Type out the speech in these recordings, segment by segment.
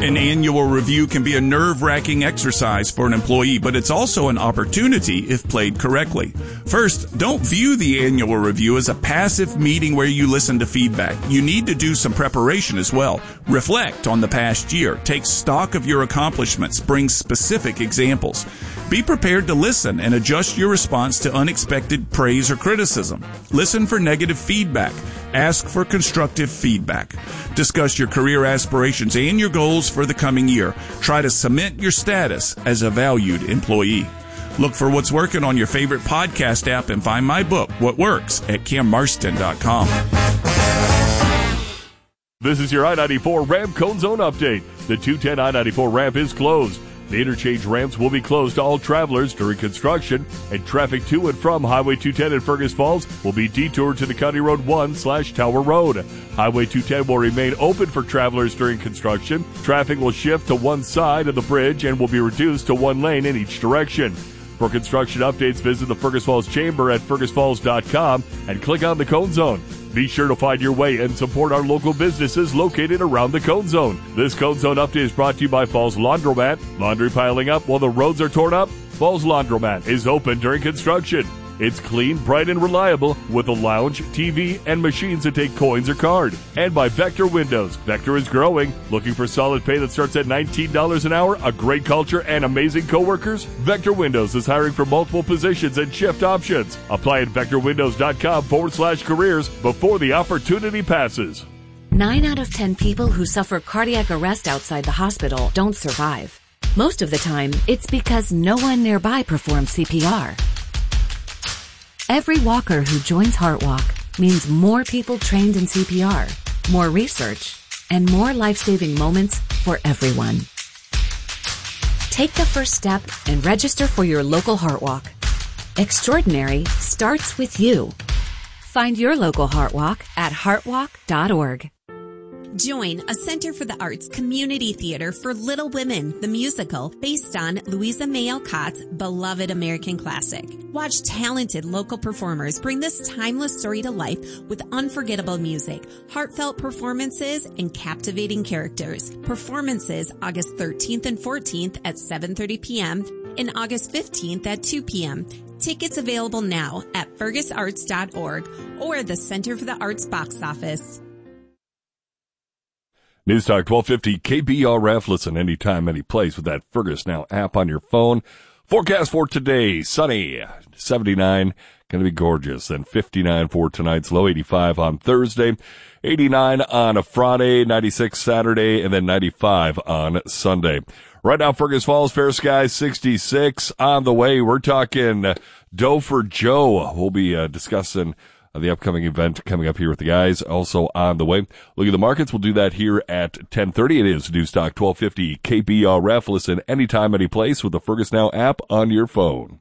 An annual review can be a nerve-wracking exercise for an employee, but it's also an opportunity if played correctly. First, don't view the annual review as a passive meeting where you listen to feedback. You need to do some preparation as well. Reflect on the past year. Take stock of your accomplishments. Bring specific examples. Be prepared to listen and adjust your response to unexpected praise or criticism. Listen for negative feedback. Ask for constructive feedback. Discuss your career aspirations and your goals for the coming year. Try to cement your status as a valued employee. Look for what's working on your favorite podcast app and find my book, What Works, at CamMarston.com. This is your I-94 ramp cone zone update. The 210 I-94 ramp is closed. The interchange ramps will be closed to all travelers during construction, and traffic to and from Highway 210 in Fergus Falls will be detoured to the County Road 1/Tower Road. Highway 210 will remain open for travelers during construction. Traffic will shift to one side of the bridge and will be reduced to one lane in each direction. For construction updates, visit the Fergus Falls Chamber at fergusfalls.com and click on the Cone Zone. Be sure to find your way and support our local businesses located around the Cone Zone. This Cone Zone update is brought to you by Falls Laundromat. Laundry piling up while the roads are torn up? Falls Laundromat is open during construction. It's clean, bright, and reliable with a lounge, TV, and machines that take coins or card. And by Vector Windows. Vector is growing. Looking for solid pay that starts at $19 an hour, a great culture, and amazing coworkers? Vector Windows is hiring for multiple positions and shift options. Apply at vectorwindows.com/careers before the opportunity passes. 9 out of 10 people who suffer cardiac arrest outside the hospital don't survive. Most of the time, it's because no one nearby performs CPR. Every walker who joins HeartWalk means more people trained in CPR, more research, and more life-saving moments for everyone. Take the first step and register for your local HeartWalk. Extraordinary starts with you. Find your local HeartWalk at heartwalk.org. Join a Center for the Arts community theater for Little Women, the musical, based on Louisa May Alcott's beloved American classic. Watch talented local performers bring this timeless story to life with unforgettable music, heartfelt performances, and captivating characters. Performances August 13th and 14th at 7:30 p.m. and August 15th at 2 p.m. Tickets available now at fergusarts.org or the Center for the Arts box office. News Talk 1250 KBRF. Listen anytime, any place with that Fergus Now app on your phone. Forecast for today, sunny, 79, going to be gorgeous. Then 59 for tonight's low, 85 on Thursday, 89 on a Friday, 96 Saturday, and then 95 on Sunday. Right now, Fergus Falls, fair skies, 66 on the way. We're talking Doe for Joe. We'll be discussing the upcoming event coming up here with the guys, also on the way. Look at the markets. We'll do that here at 10:30. It is News Talk 1250 KBRF. Listen anytime, any place with the Fergus Now app on your phone.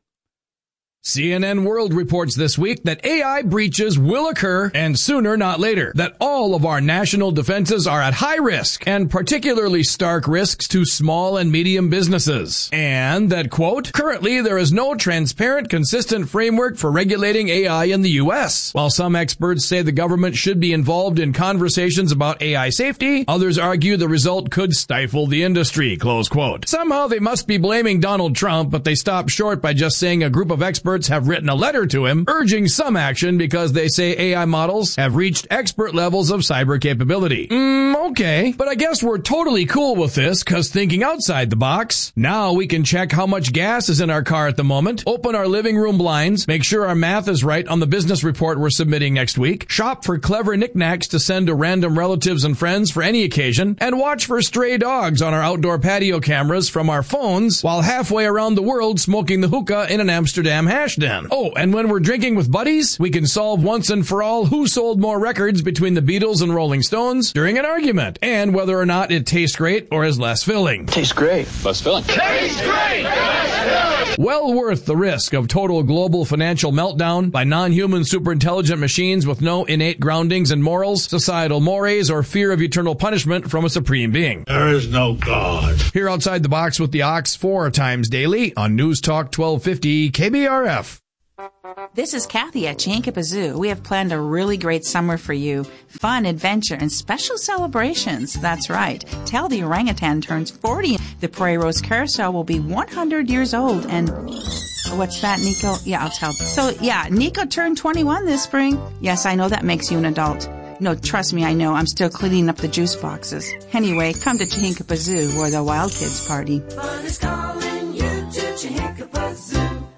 CNN World reports this week that AI breaches will occur, and sooner, not later. That all of our national defenses are at high risk, and particularly stark risks to small and medium businesses. And that, quote, currently there is no transparent, consistent framework for regulating AI in the U.S. While some experts say the government should be involved in conversations about AI safety, others argue the result could stifle the industry, close quote. Somehow they must be blaming Donald Trump, but they stop short by just saying a group of experts have written a letter to him urging some action because they say AI models have reached expert levels of cyber capability. Okay, but I guess we're totally cool with this because thinking outside the box, now we can check how much gas is in our car at the moment, open our living room blinds, make sure our math is right on the business report we're submitting next week, shop for clever knickknacks to send to random relatives and friends for any occasion, and watch for stray dogs on our outdoor patio cameras from our phones while halfway around the world smoking the hookah in an Amsterdam hash den. Oh, and when we're drinking with buddies, we can solve once and for all who sold more records between the Beatles and Rolling Stones during an argument, and whether or not it tastes great or is less filling. Tastes great. Less filling. Tastes great. Less filling. Well worth the risk of total global financial meltdown by non-human superintelligent machines with no innate groundings in morals, societal mores, or fear of eternal punishment from a supreme being. There is no God. Here outside the box with the Ox 4 times daily on News Talk 1250 KBRF. This is Kathy at Chihinkapa Zoo. We have planned a really great summer for you. Fun, adventure, and special celebrations. That's right. Tell the orangutan turns 40. The Prairie Rose Carousel will be 100 years old. And what's that, Nico? Yeah, I'll tell. So, yeah, Nico turned 21 this spring. Yes, I know that makes you an adult. No, trust me, I know. I'm still cleaning up the juice boxes. Anyway, come to Chihinkapa Zoo, where the wild kids party. Fun is calling you to Chihinkapa Zoo.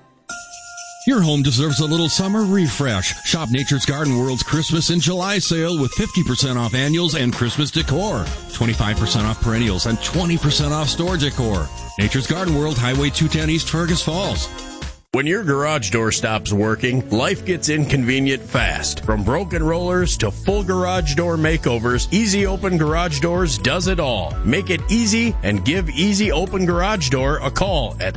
Your home deserves a little summer refresh. Shop Nature's Garden World's Christmas in July sale with 50% off annuals and Christmas decor, 25% off perennials, and 20% off store decor. Nature's Garden World, Highway 210 East Fergus Falls. When your garage door stops working, life gets inconvenient fast. From broken rollers to full garage door makeovers, Easy Open Garage Doors does it all. Make it easy and give Easy Open Garage Door a call at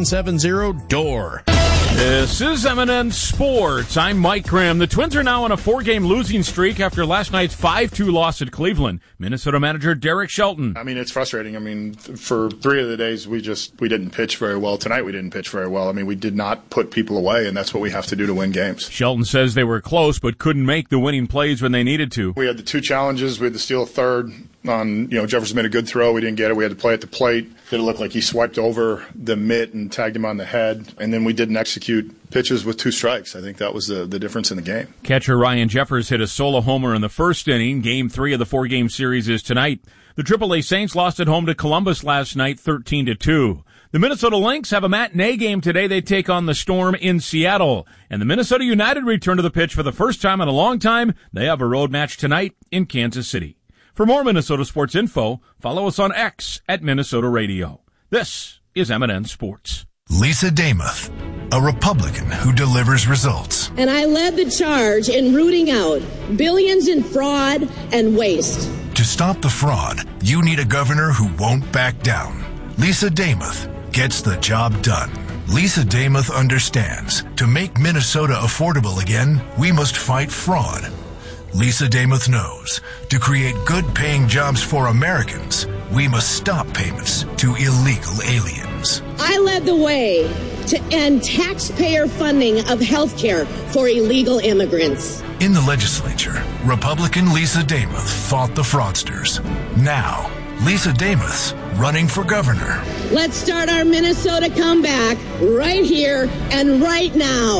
770-DOOR. This is M&N Sports. I'm Mike Graham. The Twins are now on a 4-game losing streak after last night's 5-2 loss at Cleveland. Minnesota manager Derek Shelton. I mean, it's frustrating. I mean, for 3 of the days, we didn't pitch very well. Tonight, we didn't pitch very well. I mean, we did not put people away, and that's what we have to do to win games. Shelton says they were close but couldn't make the winning plays when they needed to. We had the 2 challenges. We had to steal a third on, Jefferson made a good throw. We didn't get it. We had to play at the plate. Did it look like he swiped over the mitt and tagged him on the head? And then we didn't execute pitches with 2 strikes. I think that was the difference in the game. Catcher Ryan Jeffers hit a solo homer in the first inning. Game 3 of the 4-game series is tonight. The AAA Saints lost at home to Columbus last night, 13-2. The Minnesota Lynx have a matinee game today. They take on the Storm in Seattle. And the Minnesota United return to the pitch for the first time in a long time. They have a road match tonight in Kansas City. For more Minnesota sports info, follow us on X at Minnesota Radio. This is M&N Sports. Lisa Damuth, a Republican who delivers results. And I led the charge in rooting out billions in fraud and waste. To stop the fraud, you need a governor who won't back down. Lisa Damuth gets the job done. Lisa Damuth understands to make Minnesota affordable again, we must fight fraud. Lisa Damuth knows to create good-paying jobs for Americans, we must stop payments to illegal aliens. I led the way to end taxpayer funding of health care for illegal immigrants. In the legislature, Republican Lisa Damuth fought the fraudsters. Now, Lisa Damuth's running for governor. Let's start our Minnesota comeback right here and right now.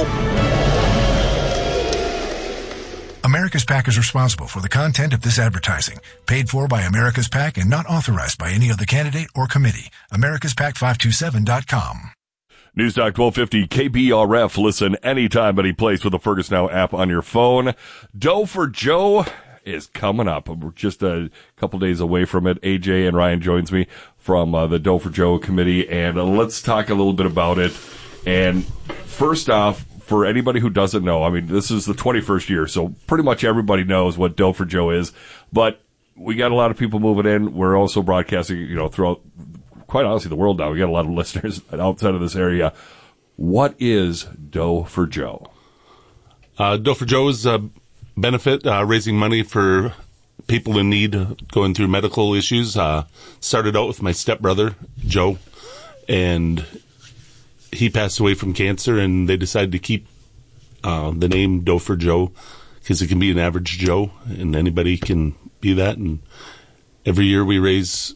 America's PAC is responsible for the content of this advertising. Paid for by America's PAC and not authorized by any other candidate or committee. AmericasPAC527.com. Newstalk 1250 KBRF. Listen anytime, any place with the Fergus Now app on your phone. Doe for Joe is coming up. We're just a couple days away from it. AJ and Ryan joins me from the Doe for Joe committee, and let's talk a little bit about it. And first off, for anybody who doesn't know, I mean, this is the 21st year, so pretty much everybody knows what Doe for Joe is. But we got a lot of people moving in. We're also broadcasting, throughout, quite honestly, the world now. We got a lot of listeners outside of this area. What is Doe for Joe? Doe for Joe is a benefit, raising money for people in need going through medical issues. Started out with my stepbrother, Joe, and he passed away from cancer, and they decided to keep the name Doe for Joe because it can be an average Joe, and anybody can be that. And every year we raise,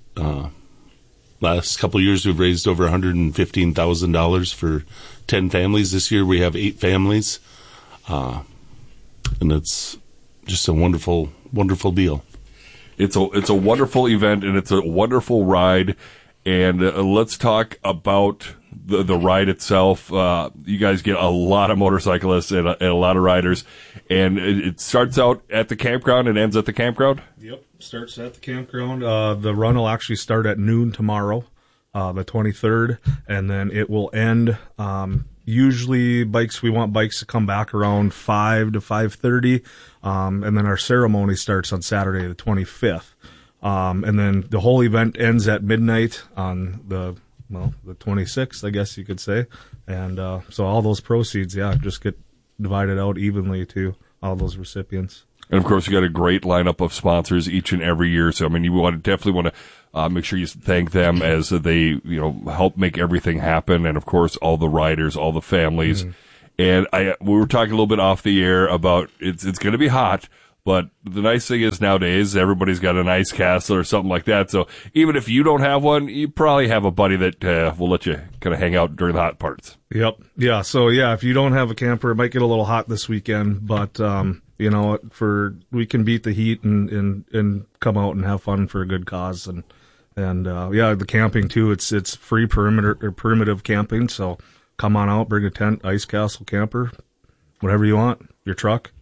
last couple of years we've raised over $115,000 for 10 families. This year we have 8 families, and it's just a wonderful, wonderful deal. It's a wonderful event, and it's a wonderful ride. And let's talk about the ride itself. You guys get a lot of motorcyclists and a lot of riders, and it starts out at the campground and ends at the campground? Yep, starts at the campground. The run will actually start at noon tomorrow, the 23rd, and then it will end. Usually we want bikes to come back around 5 to 5:30, and then our ceremony starts on Saturday the 25th. And then the whole event ends at midnight on the 26th, I guess you could say. And so all those proceeds, just get divided out evenly to all those recipients. And, of course, you got a great lineup of sponsors each and every year. So, I mean, you definitely want to make sure you thank them as they, help make everything happen. And, of course, all the riders, all the families. Mm-hmm. And we were talking a little bit off the air about it's going to be hot, but the nice thing is nowadays everybody's got an ice castle or something like that. So even if you don't have one, you probably have a buddy that will let you kind of hang out during the hot parts. Yep. Yeah. So yeah, if you don't have a camper, it might get a little hot this weekend, but we can beat the heat and come out and have fun for a good cause. And the camping too. It's free primitive camping. So come on out, bring a tent, ice castle, camper, whatever you want, your truck.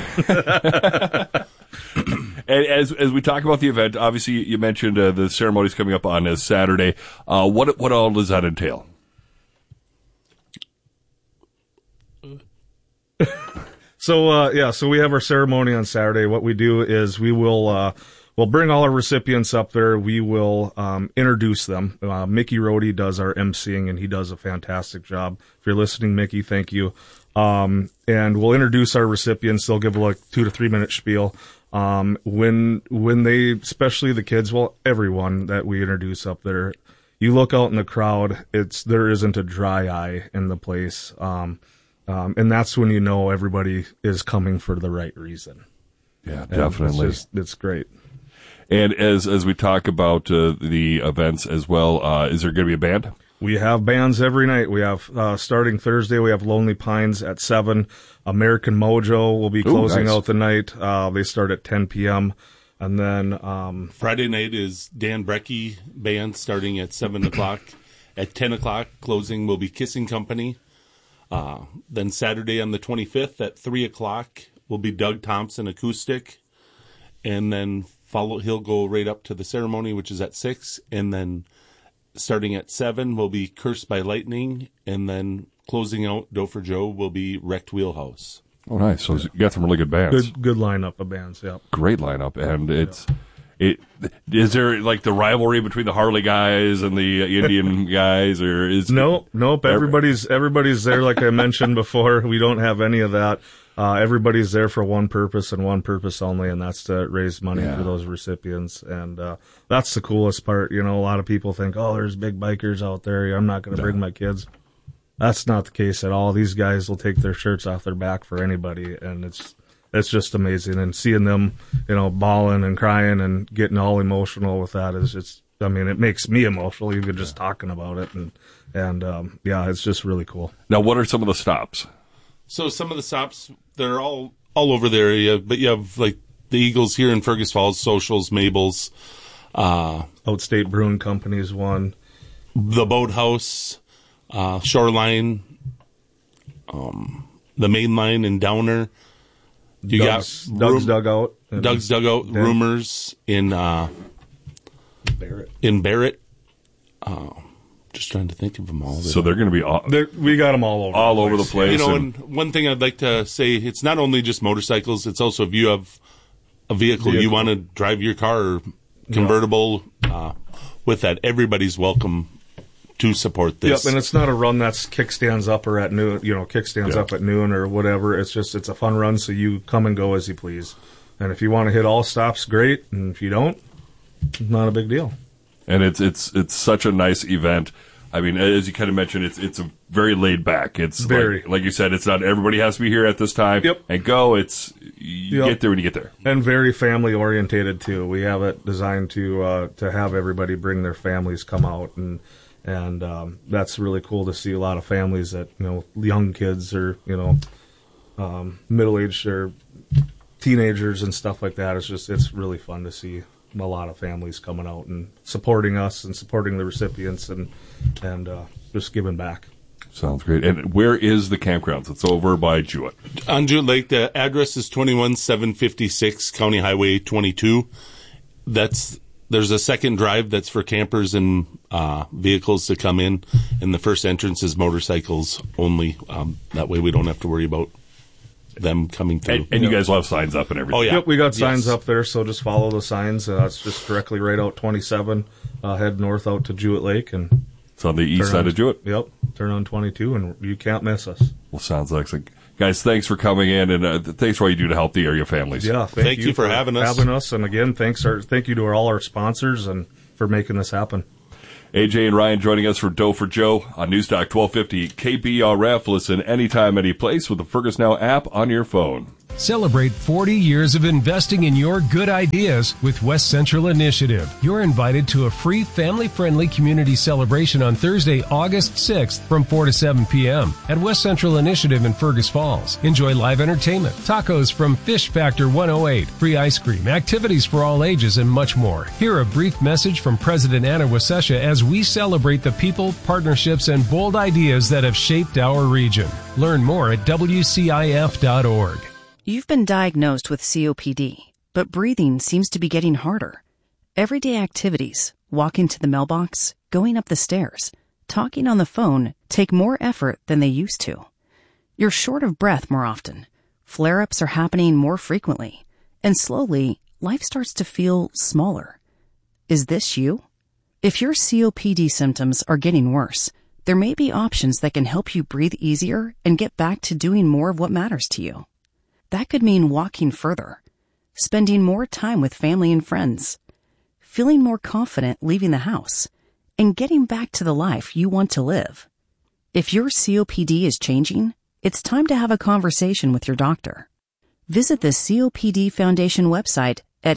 And as we talk about the event, obviously you mentioned the ceremony's coming up on Saturday. What all does that entail? So we have our ceremony on Saturday. What we do is we'll bring all our recipients up there. We will introduce them. Mickey Rohde does our emceeing, and he does a fantastic job. If you're listening, Mickey, thank you. And we'll introduce our recipients. They'll give like 2 to 3 minute spiel. When they, especially the kids, well, everyone that we introduce up there, you look out in the crowd, there isn't a dry eye in the place. And that's when you know everybody is coming for the right reason. Yeah, definitely. It's great. And as we talk about the events as well, is there going to be a band? We have bands every night. We have, starting Thursday, we have Lonely Pines at 7. American Mojo will be closing out the night. They start at 10 p.m. And then Friday night is Dan Brecky Band starting at 7 o'clock. At 10 o'clock, closing will be Kissing Company. Then Saturday on the 25th at 3 o'clock will be Doug Thompson Acoustic. And then he'll go right up to the ceremony, which is at 6. And then starting at 7 will be Cursed by Lightning. And then closing out Dofer Joe will be Wrecked Wheelhouse. Oh, nice. So you got some really good bands. Good lineup of bands, yeah. Great lineup. And is there like the rivalry between the Harley guys and the Indian guys, or is nope. Everybody's there. Like I mentioned before, we don't have any of that. Everybody's there for one purpose and one purpose only, and that's to raise money for those recipients. And that's the coolest part. You know, a lot of people think, oh, there's big bikers out there. I'm not going to bring my kids. That's not the case at all. These guys will take their shirts off their back for anybody, and it's just amazing. And seeing them, you know, bawling and crying and getting all emotional with that is just, I mean, it makes me emotional even just talking about it. And it's just really cool. Now, what are some of the stops? So some of the stops, they're all over the area, but you have like the Eagles here in Fergus Falls, Socials, Mabel's. Outstate Brewing Company is one. The Boathouse, Shoreline, the Main Line in Downer. Doug's Dugout. Doug's Dugout, Rumors in Barrett. Just trying to think of them all. So they're going to be we got them all over the place. You know, and one thing I'd like to say, it's not only just motorcycles, it's also if you have a vehicle. You want to drive your car or convertible with that, everybody's welcome to support this. Yep, and it's not a run that's kickstands up or at noon, up at noon or whatever. It's a fun run, so you come and go as you please. And if you want to hit all stops, great. And if you don't, not a big deal. And it's such a nice event. I mean, as you kind of mentioned, it's a very laid back. It's very, like you said, it's not everybody has to be here at this time and go. It's you get there when you get there. And very family orientated too. We have it designed to have everybody bring their families come out, and that's really cool to see a lot of families that, you know, young kids or, you know, middle-aged or teenagers and stuff like that. It's really fun to see a lot of families coming out and supporting us and supporting the recipients and just giving back. Sounds great. And where is the campgrounds? It's over by Jewett. On Jewett Lake, the address is 21756 County Highway 22. There's a second drive that's for campers and vehicles to come in, and the first entrance is motorcycles only. That way we don't have to worry about them coming through. And you guys will have signs up and everything. Oh, yeah. Yep, we got signs up there, so just follow the signs. It's just directly right out 27, head north out to Jewett Lake. And it's on the east side of Jewett. Yep, turn on 22, and you can't miss us. Well, sounds like guys, thanks for coming in, and thanks for what you do to help the area families. Yeah, thank you for having us. And again, thank you to all our sponsors and for making this happen. AJ and Ryan joining us for Doe for Joe on Newstalk 1250 KBRF. Listen anytime, any place with the Fergus Now app on your phone. Celebrate 40 years of investing in your good ideas with West Central Initiative. You're invited to a free family-friendly community celebration on Thursday, August 6th from 4 to 7 p.m. at West Central Initiative in Fergus Falls. Enjoy live entertainment, tacos from Fish Factor 108, free ice cream, activities for all ages, and much more. Hear a brief message from President Anna Wasesha as we celebrate the people, partnerships, and bold ideas that have shaped our region. Learn more at WCIF.org. You've been diagnosed with COPD, but breathing seems to be getting harder. Everyday activities, walking to the mailbox, going up the stairs, talking on the phone take more effort than they used to. You're short of breath more often. Flare-ups are happening more frequently. And slowly, life starts to feel smaller. Is this you? If your COPD symptoms are getting worse, there may be options that can help you breathe easier and get back to doing more of what matters to you. That could mean walking further, spending more time with family and friends, feeling more confident leaving the house, and getting back to the life you want to live. If your COPD is changing, it's time to have a conversation with your doctor. Visit the COPD Foundation website at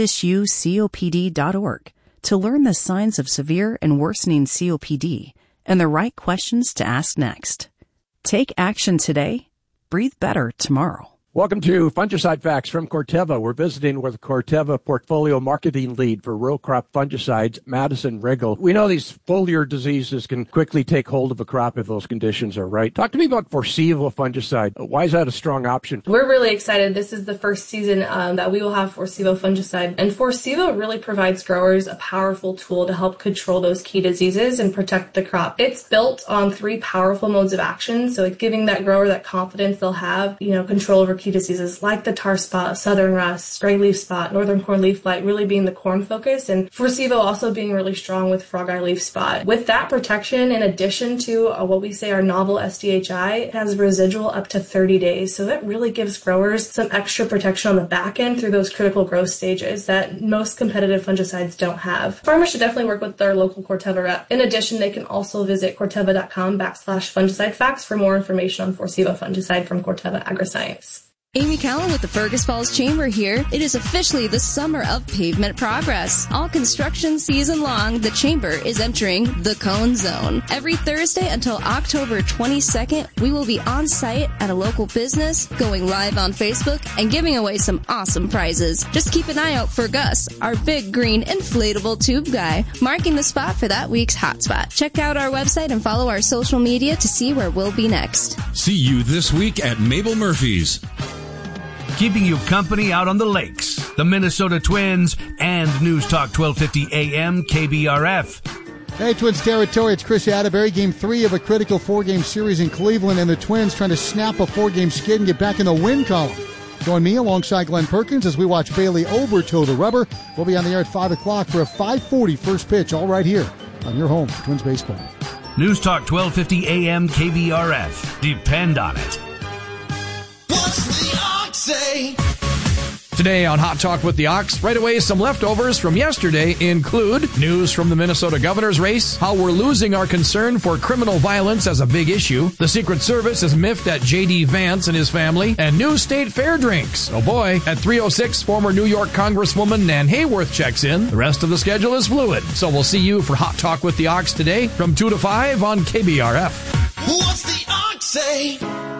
isthisyoucopd.org to learn the signs of severe and worsening COPD and the right questions to ask next. Take action today. Breathe better tomorrow. Welcome to Fungicide Facts from Corteva. We're visiting with Corteva Portfolio Marketing Lead for Row Crop Fungicides, Madison Riggle. We know these foliar diseases can quickly take hold of a crop if those conditions are right. Talk to me about Forciva fungicide. Why is that a strong option? We're really excited. This is the first season that we will have Forciva fungicide. And Forciva really provides growers a powerful tool to help control those key diseases and protect the crop. It's built on 3 powerful modes of action, so it's giving that grower that confidence they'll have, control over key diseases like the tar spot, southern rust, gray leaf spot, northern corn leaf blight really being the corn focus, and Forciva also being really strong with frog eye leaf spot. With that protection, in addition to what we say our novel SDHI, it has residual up to 30 days. So that really gives growers some extra protection on the back end through those critical growth stages that most competitive fungicides don't have. Farmers should definitely work with their local Corteva rep. In addition, they can also visit corteva.com/fungicide facts for more information on Forciva fungicide from Corteva Agriscience. Amy Cowan with the Fergus Falls Chamber here. It is officially the summer of pavement progress. All construction season long, the Chamber is entering the Cone Zone. Every Thursday until October 22nd, we will be on site at a local business, going live on Facebook, and giving away some awesome prizes. Just keep an eye out for Gus, our big green inflatable tube guy, marking the spot for that week's hotspot. Check out our website and follow our social media to see where we'll be next. See you this week at Mabel Murphy's. Keeping you company out on the lakes, the Minnesota Twins, and News Talk 1250 AM KBRF. Hey, Twins territory, it's Chris Atterbury. Game 3 of a critical 4-game series in Cleveland, and the Twins trying to snap a 4-game skid and get back in the win column. Join me alongside Glenn Perkins as we watch Bailey Ober toe the rubber. We'll be on the air at 5 o'clock for a 5:40 first pitch, all right here on your home for Twins baseball. News Talk 1250 AM KBRF. Depend on it. What's the ox say? Today on Hot Talk with the Ox, right away, some leftovers from yesterday include news from the Minnesota governor's race, how we're losing our concern for criminal violence as a big issue, the Secret Service is miffed at J.D. Vance and his family, and new state fair drinks. Oh boy. At 3:06, former New York Congresswoman Nan Hayworth checks in. The rest of the schedule is fluid. So we'll see you for Hot Talk with the Ox today from 2 to 5 on KBRF. What's the ox say?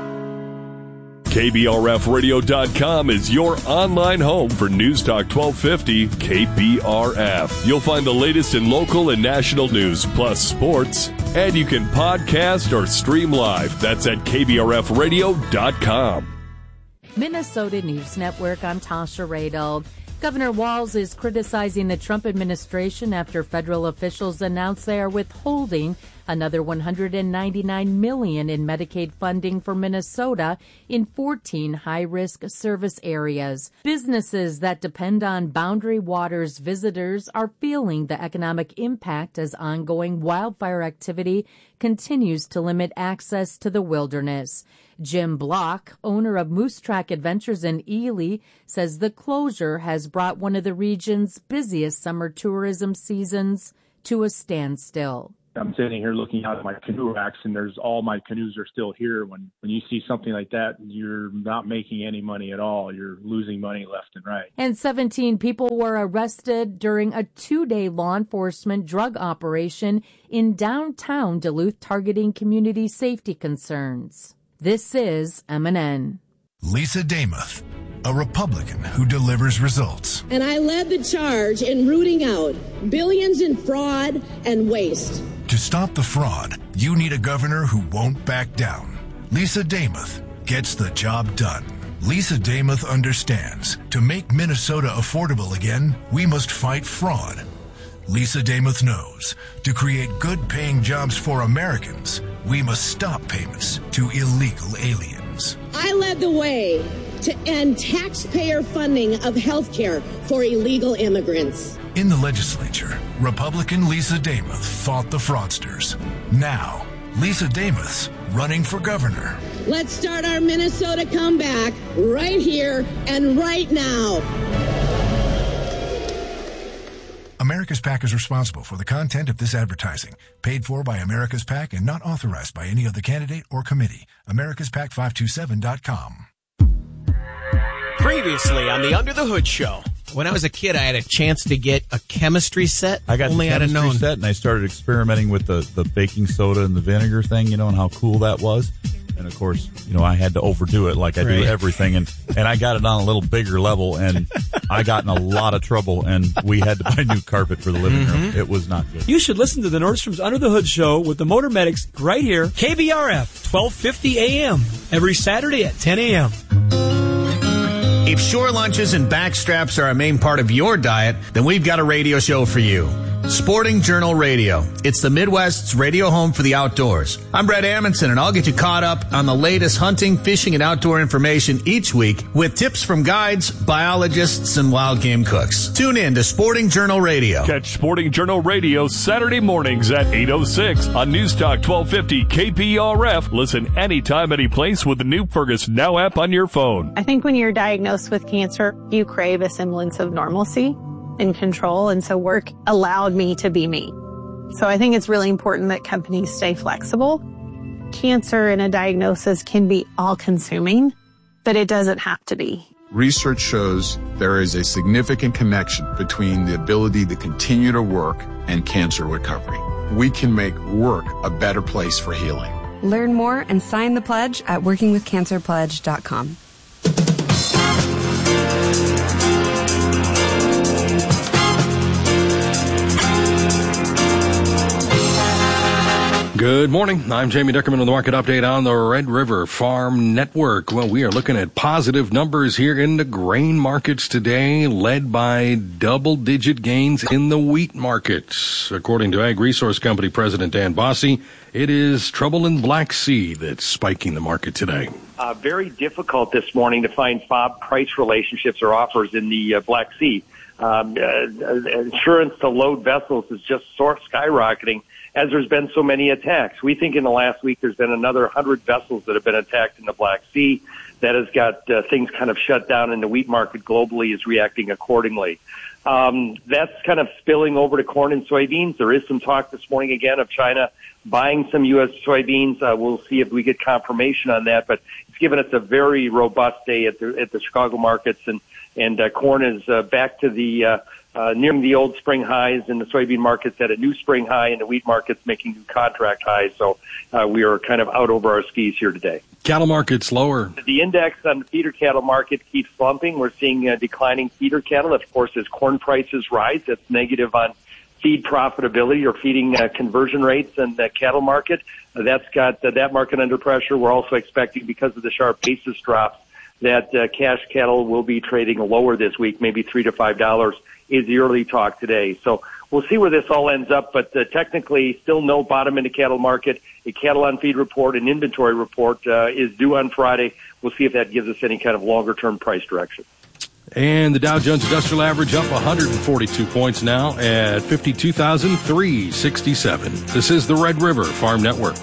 KBRFradio.com is your online home for News Talk 1250 KBRF. You'll find the latest in local and national news, plus sports, and you can podcast or stream live. That's at KBRFradio.com. Minnesota News Network, I'm Tasha Radel. Governor Walz is criticizing the Trump administration after federal officials announced they are withholding another $199 million in Medicaid funding for Minnesota in 14 high-risk service areas. Businesses that depend on Boundary Waters visitors are feeling the economic impact as ongoing wildfire activity continues to limit access to the wilderness. Jim Block, owner of Moose Track Adventures in Ely, says the closure has brought one of the region's busiest summer tourism seasons to a standstill. I'm sitting here looking out at my canoe racks, and all my canoes are still here. When you see something like that, you're not making any money at all. You're losing money left and right. And 17 people were arrested during a 2-day law enforcement drug operation in downtown Duluth targeting community safety concerns. This is MNN. Lisa Damuth, a Republican who delivers results. And I led the charge in rooting out billions in fraud and waste. To stop the fraud, you need a governor who won't back down. Lisa Damuth gets the job done. Lisa Damuth understands to make Minnesota affordable again, we must fight fraud. Lisa Damuth knows to create good-paying jobs for Americans, we must stop payments to illegal aliens. I led the way to end taxpayer funding of health care for illegal immigrants. In the legislature, Republican Lisa Damuth fought the fraudsters. Now, Lisa Damuth's running for governor. Let's start our Minnesota comeback right here and right now. America's PAC is responsible for the content of this advertising. Paid for by America's PAC and not authorized by any other candidate or committee. AmericasPAC527.com. Previously on the Under the Hood Show. When I was a kid, I had a chance to get a chemistry set. I got only the chemistry known. set, and I started experimenting with the baking soda and the vinegar thing, and how cool that was. And, of course, I had to overdo it like I do everything. And I got it on a little bigger level, and I got in a lot of trouble, and we had to buy new carpet for the living room. It was not good. You should listen to the Nordstrom's Under the Hood Show with the Motor Medics right here, KBRF, 1250 a.m., every Saturday at 10 a.m. If shore lunches and backstraps are a main part of your diet, then we've got a radio show for you. Sporting Journal Radio. It's the Midwest's radio home for the outdoors. I'm Brett Amundson, and I'll get you caught up on the latest hunting, fishing, and outdoor information each week with tips from guides, biologists, and wild game cooks. Tune in to Sporting Journal Radio. Catch Sporting Journal Radio Saturday mornings at 8:06 on Newstalk 1250 KPRF. Listen anytime, any place with the new Fergus Now app on your phone. I think when you're diagnosed with cancer, you crave a semblance of normalcy and control, and so work allowed me to be me. So I think it's really important that companies stay flexible. Cancer and a diagnosis can be all-consuming, but it doesn't have to be. Research shows there is a significant connection between the ability to continue to work and cancer recovery. We can make work a better place for healing. Learn more and sign the pledge at workingwithcancerpledge.com. Good morning. I'm Jamie Dickerman with the market update on the Red River Farm Network. Well, we are looking at positive numbers here in the grain markets today, led by double-digit gains in the wheat markets. According to Ag Resource Company President Dan Bosse, it is trouble in Black Sea that's spiking the market today. Very difficult this morning to find FOB price relationships or offers in the Black Sea. Insurance to load vessels is just skyrocketing, as there's been so many attacks. We think in the last week there's been another 100 vessels that have been attacked in the Black Sea. That has got things kind of shut down, and the wheat market globally is reacting accordingly. That's kind of spilling over to corn and soybeans. There is some talk this morning again of China buying some U.S. soybeans. We'll see if we get confirmation on that, but it's given us a very robust day at the Chicago markets, and corn is back to the nearing the old spring highs, and the soybean market's at a new spring high, and the wheat market's making new contract highs. So we are kind of out over our skis here today. Cattle market's lower. The index on the feeder cattle market keeps slumping. We're seeing declining feeder cattle. Of course, as corn prices rise, that's negative on feed profitability or feeding conversion rates in the cattle market. That's got that market under pressure. We're also expecting, because of the sharp basis drops, that cash cattle will be trading lower this week, maybe $3 to $5 is the early talk today. So we'll see where this all ends up, but technically still no bottom in the cattle market. A cattle on feed report, an inventory report is due on Friday. We'll see if that gives us any kind of longer-term price direction. And the Dow Jones Industrial Average up 142 points now at 52,367. This is the Red River Farm Network.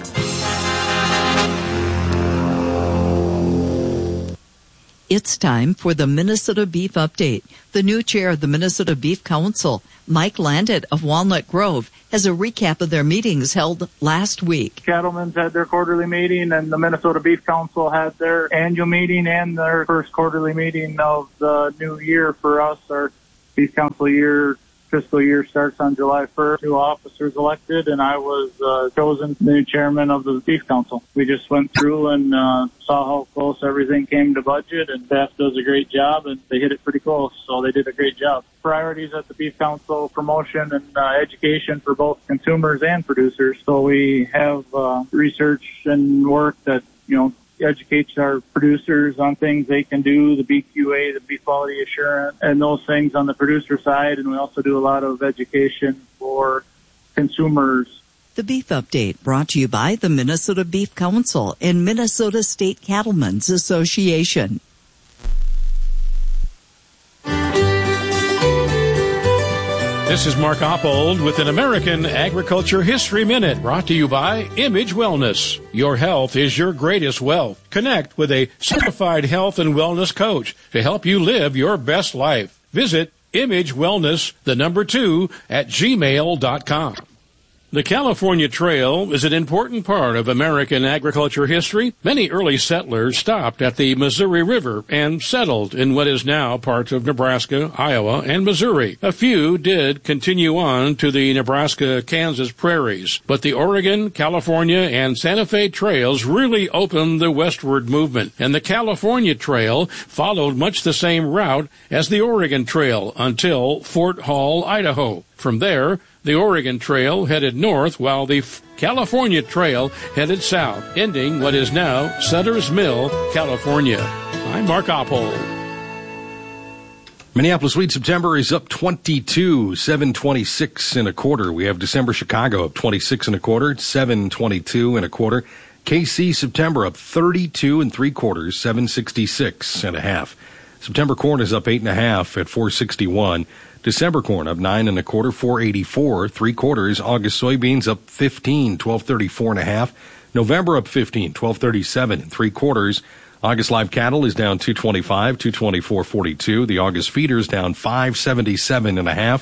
It's time for the Minnesota Beef Update. The new chair of the Minnesota Beef Council, Mike Landit of Walnut Grove, has a recap of their meetings held last week. Cattlemen's had their quarterly meeting, and the Minnesota Beef Council had their annual meeting and their first quarterly meeting of the new year for us. Our Beef Council fiscal year starts on July 1st. New officers elected, and I was chosen the new chairman of the Beef Council. We just went through and saw how close everything came to budget, and staff does a great job, and they hit it pretty close, so they did a great job. Priorities at the Beef Council: promotion and education for both consumers and producers. So we have research and work that, educates our producers on things they can do, the BQA, the beef quality assurance, and those things on the producer side. And we also do a lot of education for consumers. The Beef Update brought to you by the Minnesota Beef Council and Minnesota State Cattlemen's Association. This is Mark Oppold with an American Agriculture History Minute, brought to you by Image Wellness. Your health is your greatest wealth. Connect with a certified health and wellness coach to help you live your best life. Visit imagewellness, 2, at gmail.com. The California Trail is an important part of American agriculture history. Many early settlers stopped at the Missouri River and settled in what is now parts of Nebraska, Iowa, and Missouri. A few did continue on to the Nebraska-Kansas prairies, but the Oregon, California, and Santa Fe trails really opened the westward movement, and the California Trail followed much the same route as the Oregon Trail until Fort Hall, Idaho. From there, the Oregon Trail headed north while the California Trail headed south, ending what is now Sutter's Mill, California. I'm Mark Oppold. Minneapolis wheat September is up 22, 726 and a quarter. We have December Chicago up 26 and a quarter, 722 and a quarter. KC September up 32 and 3/4, 766 and a half. September corn is up 8.5 at 461. December corn up 9 1/4, 484, 3/4. August soybeans up 15, 1234 and a half. November up 15, 1237 3/4. August live cattle is down 225, 224.42. The August feeders down 577 and a half,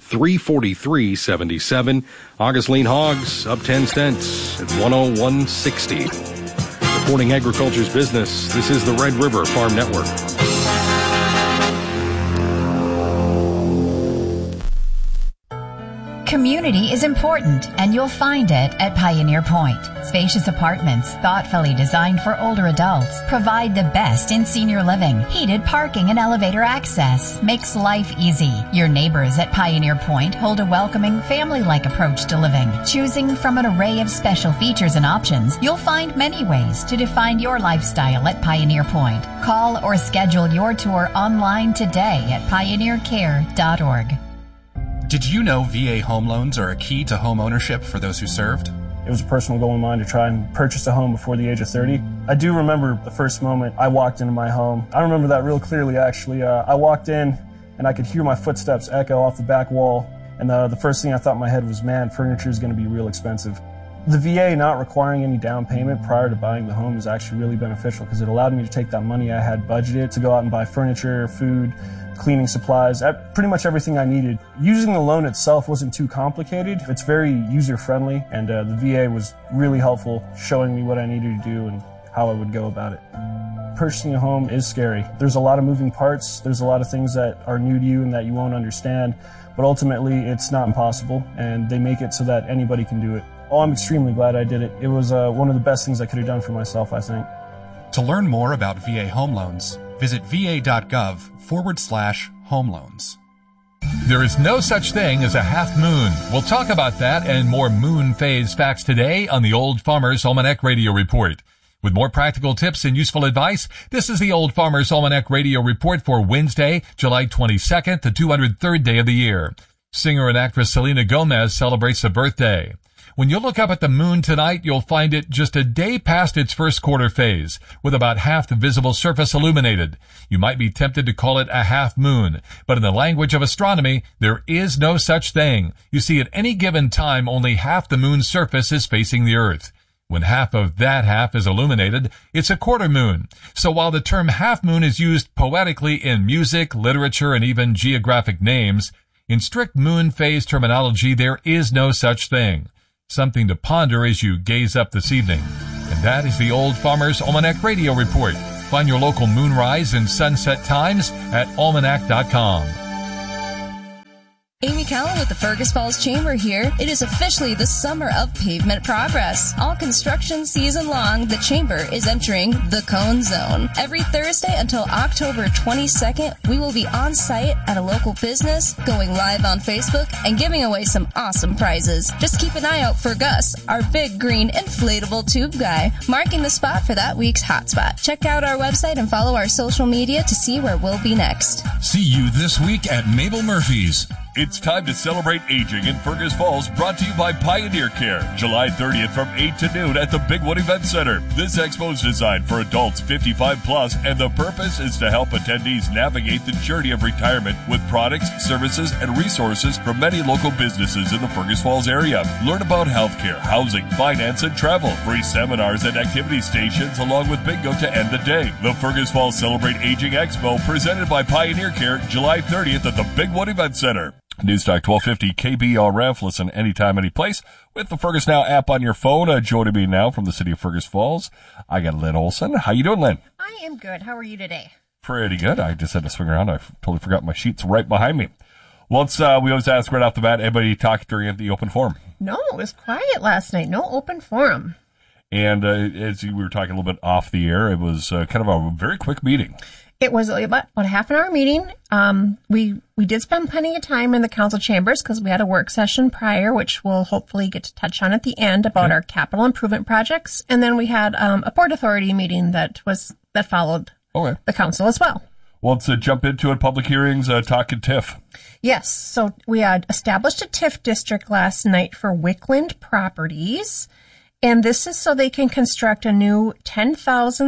343.77. August lean hogs up 10 cents at 101.60. Reporting agriculture's business, this is the Red River Farm Network. Community is important, and you'll find it at Pioneer Point. Spacious apartments, thoughtfully designed for older adults, provide the best in senior living. Heated parking and elevator access makes life easy. Your neighbors at Pioneer Point hold a welcoming, family-like approach to living. Choosing from an array of special features and options, you'll find many ways to define your lifestyle at Pioneer Point. Call or schedule your tour online today at pioneercare.org. Did you know VA home loans are a key to home ownership for those who served? It was a personal goal of mine to try and purchase a home before the age of 30. I do remember the first moment I walked into my home. I remember that real clearly, actually. I walked in and I could hear my footsteps echo off the back wall. And the first thing I thought in my head was, man, furniture is going to be real expensive. The VA not requiring any down payment prior to buying the home is actually really beneficial because it allowed me to take that money I had budgeted to go out and buy furniture, food, cleaning supplies, pretty much everything I needed. Using the loan itself wasn't too complicated. It's very user-friendly, and the VA was really helpful, showing me what I needed to do and how I would go about it. Purchasing a home is scary. There's a lot of moving parts. There's a lot of things that are new to you and that you won't understand, but ultimately it's not impossible, and they make it so that anybody can do it. Oh, I'm extremely glad I did it. It was one of the best things I could have done for myself, I think. To learn more about VA home loans, visit va.gov/home loans. There is no such thing as a half moon. We'll talk about that and more moon phase facts today on the Old Farmer's Almanac Radio Report. With more practical tips and useful advice, this is the Old Farmer's Almanac Radio Report for Wednesday, July 22nd, the 203rd day of the year. Singer and actress Selena Gomez celebrates a birthday. When you look up at the moon tonight, you'll find it just a day past its first quarter phase, with about half the visible surface illuminated. You might be tempted to call it a half moon, but in the language of astronomy, there is no such thing. You see, at any given time, only half the moon's surface is facing the Earth. When half of that half is illuminated, it's a quarter moon. So while the term half moon is used poetically in music, literature, and even geographic names, in strict moon phase terminology, there is no such thing. Something to ponder as you gaze up this evening. And that is the Old Farmer's Almanac Radio Report. Find your local moonrise and sunset times at almanac.com. Amy Cowan with the Fergus Falls Chamber here. It is officially the summer of pavement progress. All construction season long, the Chamber is entering the Cone Zone. Every Thursday until October 22nd, we will be on site at a local business, going live on Facebook, and giving away some awesome prizes. Just keep an eye out for Gus, our big green inflatable tube guy, marking the spot for that week's hotspot. Check out our website and follow our social media to see where we'll be next. See you this week at Mabel Murphy's. It's time to celebrate aging in Fergus Falls, brought to you by Pioneer Care. July 30th from 8 to noon at the Big Wood Event Center. This expo is designed for adults 55 plus, and the purpose is to help attendees navigate the journey of retirement with products, services, and resources from many local businesses in the Fergus Falls area. Learn about healthcare, housing, finance, and travel. Free seminars and activity stations along with bingo to end the day. The Fergus Falls Celebrate Aging Expo, presented by Pioneer Care, July 30th at the Big Wood Event Center. Newstalk 1250 KBRF. Listen anytime, any place with the Fergus Now app on your phone. Joining me now from the city of Fergus Falls, I got Lynn Olson. How you doing, Lynn? I am good. How are you today? Pretty good. I just had to swing around. I totally forgot my sheets right behind me. Well, we always ask right off the bat, anybody talk during the open forum? No, it was quiet last night. No open forum. And as we were talking a little bit off the air, it was kind of a very quick meeting. It was about a half an hour meeting. We did spend plenty of time in the council chambers because we had a work session prior, which we'll hopefully get to touch on at the end about our capital improvement projects. And then we had a Port Authority meeting that followed the council as well. Well, let's jump into it. Public hearings, talking TIF. Yes. So we had established a TIF district last night for Wickland Properties. And this is so they can construct a new 10,000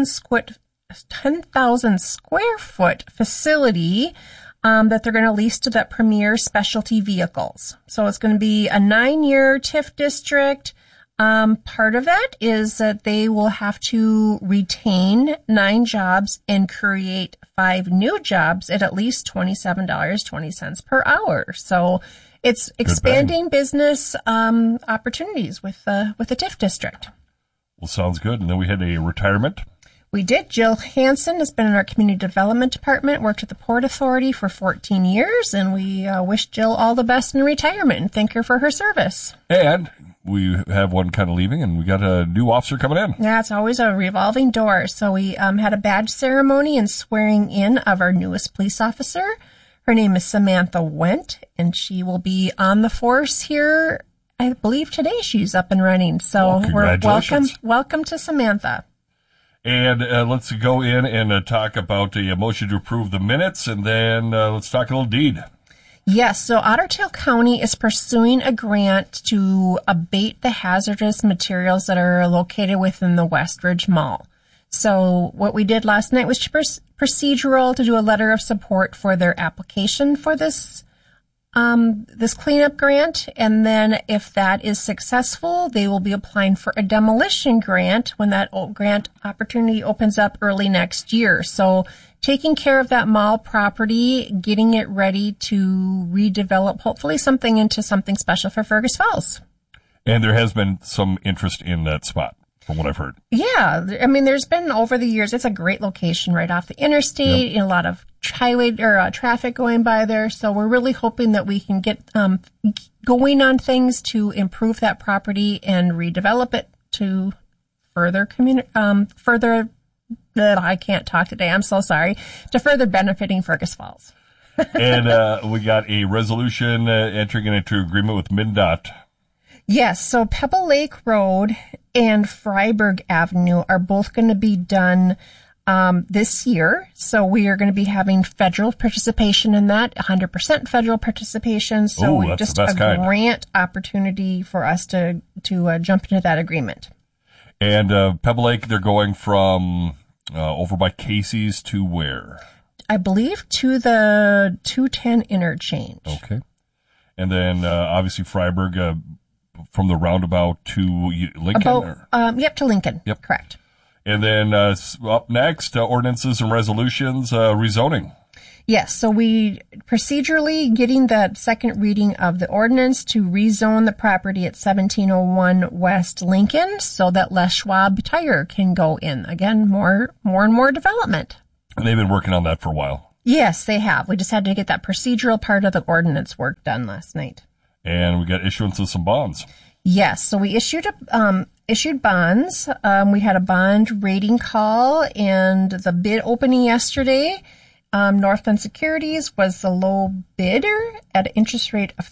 square foot facility that they're going to lease to that Premier Specialty Vehicles. So it's going to be a 9-year TIF district. Part of that is that they will have to retain 9 jobs and create 5 new jobs at least $27.20 per hour. So it's expanding business opportunities with the TIF district. Well, sounds good. And then we had a retirement. We did. Jill Hansen has been in our community development department, worked at the Port Authority for 14 years, and we wish Jill all the best in retirement and thank her for her service. And we have one kind of leaving, and we got a new officer coming in. Yeah, it's always a revolving door. So we had a badge ceremony and swearing in of our newest police officer. Her name is Samantha Wendt, and she will be on the force here. I believe today she's up and running. So we're welcome to Samantha. And let's go in and talk about the motion to approve the minutes, and then let's talk a little deed. Yes, so Otter Tail County is pursuing a grant to abate the hazardous materials that are located within the Westridge Mall. So what we did last night was procedural to do a letter of support for their application for this cleanup grant, and then if that is successful, they will be applying for a demolition grant when that grant opportunity opens up early next year. So taking care of that mall property, getting it ready to redevelop, hopefully something into something special for Fergus Falls. And there has been some interest in that spot, from what I've heard. Yeah, I mean, there's been over the years, it's a great location right off the interstate, and a lot of highway or traffic going by there. So we're really hoping that we can get going on things to improve that property and redevelop it to further I can't talk today. I'm so sorry. To further benefiting Fergus Falls. And we got a resolution entering into agreement with MnDOT. Yes, so Pebble Lake Road and Freiburg Avenue are both going to be done this year. So we are going to be having federal participation in that, 100% federal participation. So just a grant opportunity for us to jump into that agreement. And Pebble Lake, they're going from over by Casey's to where? I believe to the 210 interchange. Okay. And then obviously Freiburg from the roundabout to Lincoln? Yep, to Lincoln. Yep. Correct. And then up next, ordinances and resolutions, rezoning. Yes, so we procedurally getting that second reading of the ordinance to rezone the property at 1701 West Lincoln so that Les Schwab Tire can go in. Again, more and more development. And they've been working on that for a while. Yes, they have. We just had to get that procedural part of the ordinance work done last night. And we got issuance of some bonds. Yes, so we issued bonds. We had a bond rating call and the bid opening yesterday. Northland Securities was the low bidder at an interest rate of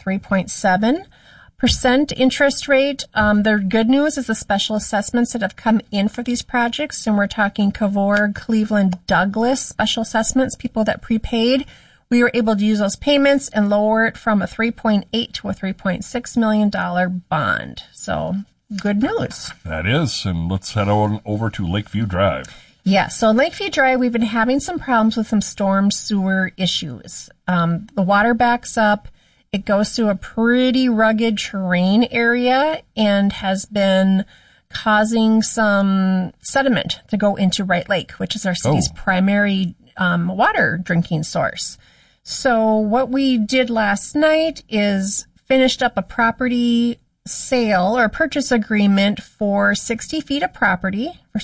3.7% interest rate. The good news is the special assessments that have come in for these projects, and we're talking Cavour, Cleveland, Douglas special assessments, people that prepaid. We were able to use those payments and lower it from a $3.8 to a $3.6 million bond. So good news. That is. And let's head on over to Lakeview Drive. Yeah, so Lakeview Drive, we've been having some problems with some storm sewer issues. The water backs up. It goes through a pretty rugged terrain area and has been causing some sediment to go into Wright Lake, which is our city's primary water drinking source. So what we did last night is finished up a property sale or purchase agreement for 60 feet of property for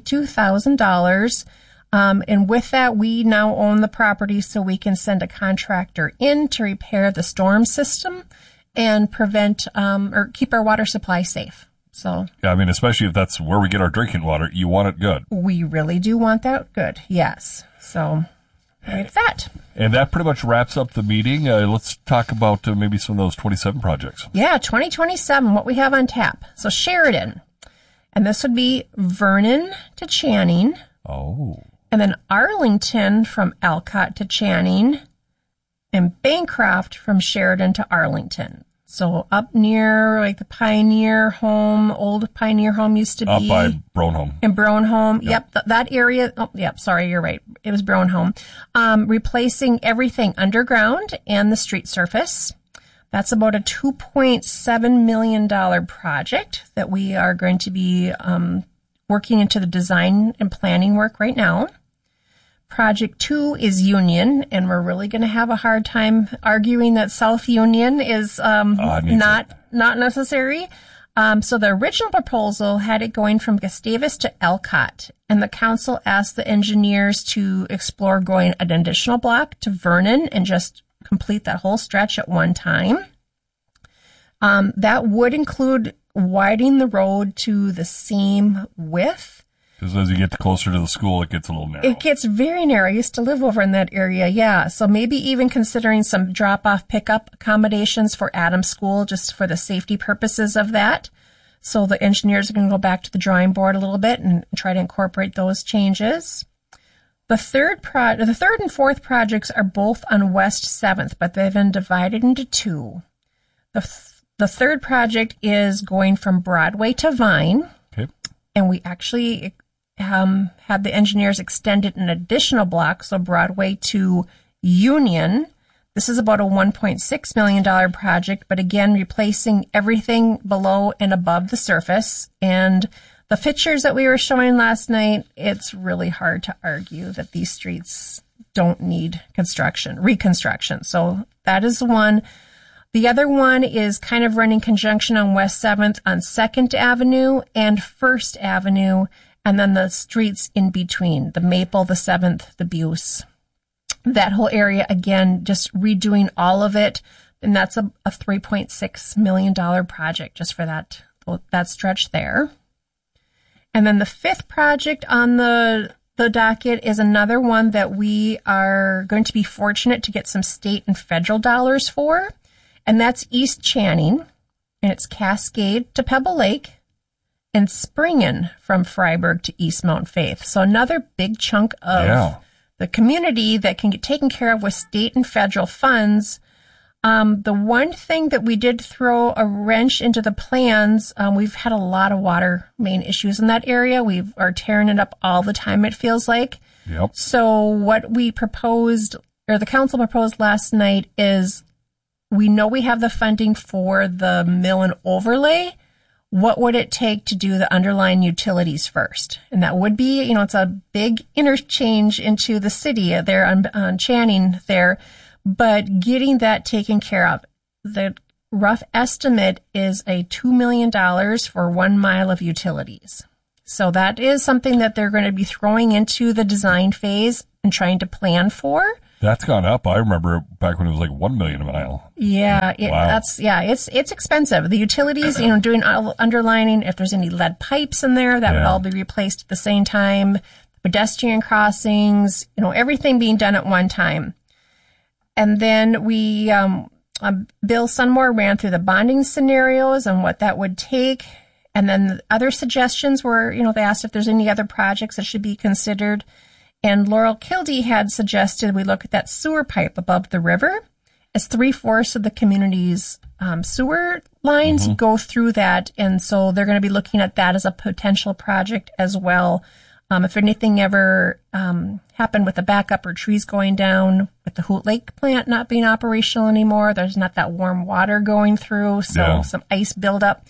$72,000. And with that, we now own the property so we can send a contractor in to repair the storm system and prevent or keep our water supply safe. So yeah, I mean, especially if that's where we get our drinking water, you want it good. We really do want that good. Yes. So it's that. And that pretty much wraps up the meeting. Let's talk about maybe some of those 27 projects. Yeah, 2027, what we have on tap. So Sheridan, and this would be Vernon to Channing. Oh. And then Arlington from Alcott to Channing, and Bancroft from Sheridan to Arlington. So up near like the Pioneer Home, old Pioneer Home used to be. Up by Brownhome. In Brownhome. Yep, that area. Oh, yep, sorry, you're right. It was Brownhome. Replacing everything underground and the street surface. That's about a $2.7 million project that we are going to be working into the design and planning work right now. Project 2 is Union, and we're really going to have a hard time arguing that South Union is not necessary. So the original proposal had it going from Gustavus to Elcott, and the council asked the engineers to explore going an additional block to Vernon and just complete that whole stretch at one time. That would include widening the road to the same width. Because as you get closer to the school, it gets a little narrow. It gets very narrow. I used to live over in that area, yeah. So maybe even considering some drop-off pickup accommodations for Adams School just for the safety purposes of that. So the engineers are going to go back to the drawing board a little bit and try to incorporate those changes. The third and fourth projects are both on West 7th, but they've been divided into two. The third project is going from Broadway to Vine. Okay. And we actually had the engineers extend it an additional block, so Broadway to Union. This is about a $1.6 million project, but again, replacing everything below and above the surface. And the pictures that we were showing last night, it's really hard to argue that these streets don't need reconstruction. So that is the one. The other one is kind of running conjunction on West 7th on 2nd Avenue and 1st Avenue, and then the streets in between, the Maple, the 7th, the Buse. That whole area, again, just redoing all of it, and that's a $3.6 million project just for that stretch there. And then the fifth project on the docket is another one that we are going to be fortunate to get some state and federal dollars for. And that's East Channing, and it's Cascade to Pebble Lake, and Springen from Freiburg to East Mount Faith. So another big chunk of the community that can get taken care of with state and federal funds. The one thing that we did throw a wrench into the plans, we've had a lot of water main issues in that area. We are tearing it up all the time, it feels like. Yep. So what we proposed, or the council proposed last night, is we know we have the funding for the mill and overlay. What would it take to do the underlying utilities first? And that would be, it's a big interchange into the city there on Channing there, but getting that taken care of. The rough estimate is a $2 million for 1 mile of utilities. So that is something that they're going to be throwing into the design phase and trying to plan for. That's gone up. I remember back when it was like $1 million a mile. Yeah, it's expensive. The utilities, doing underlining, if there's any lead pipes in there, that would all be replaced at the same time. Pedestrian crossings, everything being done at one time. And then we, Bill Sunmore ran through the bonding scenarios and what that would take. And then other suggestions were, they asked if there's any other projects that should be considered. And Laurel Kildee had suggested we look at that sewer pipe above the river, as 3/4 of the community's sewer lines go through that. And so they're going to be looking at that as a potential project as well. If anything ever happened with the backup or trees going down, with the Hoot Lake plant not being operational anymore, there's not that warm water going through, so some ice buildup.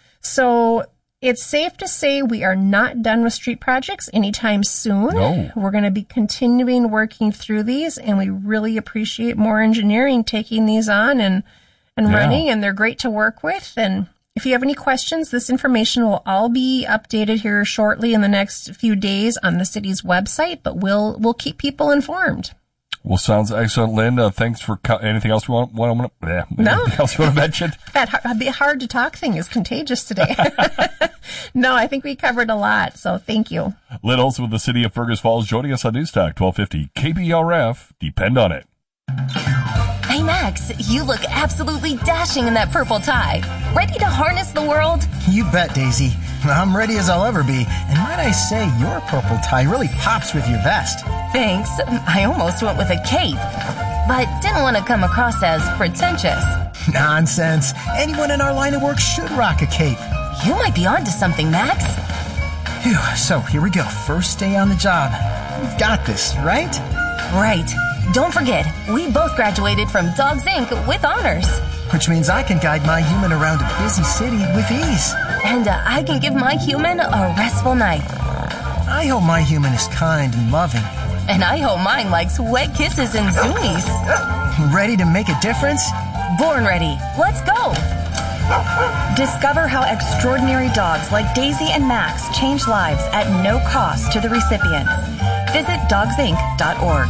So it's safe to say we are not done with street projects anytime soon. No. We're going to be continuing working through these, and we really appreciate more engineering taking these on and running, and they're great to work with. And if you have any questions, this information will all be updated here shortly in the next few days on the city's website, but we'll keep people informed. Well, sounds excellent, Lynn. Thanks for anything else you want anything else you want to mention? That hard to talk thing is contagious today. No, I think we covered a lot, so thank you. Lynn Olson with the City of Fergus Falls joining us on News Talk 1250 KBRF. Depend on it. Hey, Max, you look absolutely dashing in that purple tie. Ready to harness the world? You bet, Daisy. I'm ready as I'll ever be. And might I say, your purple tie really pops with your vest. Thanks. I almost went with a cape, but didn't want to come across as pretentious. Nonsense. Anyone in our line of work should rock a cape. You might be onto something, Max. Phew, so here we go. First day on the job. We've got this, right? Right. Don't forget, we both graduated from Dogs Inc. with honors. Which means I can guide my human around a busy city with ease. And I can give my human a restful night. I hope my human is kind and loving. And I hope mine likes wet kisses and zoomies. Ready to make a difference? Born ready. Let's go. Discover how extraordinary dogs like Daisy and Max change lives at no cost to the recipients. Visit dogsinc.org.